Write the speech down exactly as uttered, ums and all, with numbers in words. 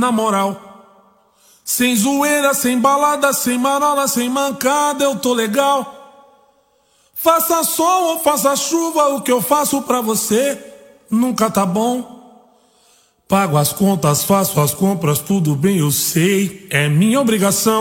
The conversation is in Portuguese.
na moral. Sem zoeira, sem balada, sem marola, sem mancada, eu tô legal. Faça sol ou faça chuva, o que eu faço pra você nunca tá bom. Pago as contas, faço as compras, tudo bem, eu sei, é minha obrigação.